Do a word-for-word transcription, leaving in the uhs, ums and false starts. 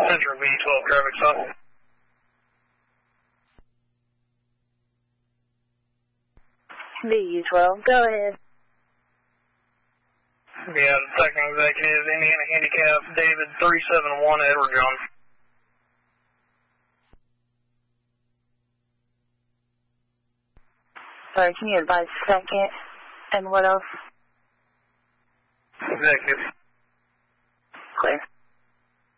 Enter V twelve traffic stop. V twelve, go ahead. Yeah, detecting executive, Indiana Handicap, David three seven one, Edward John. Sorry, can you advise second? And what else? Executive.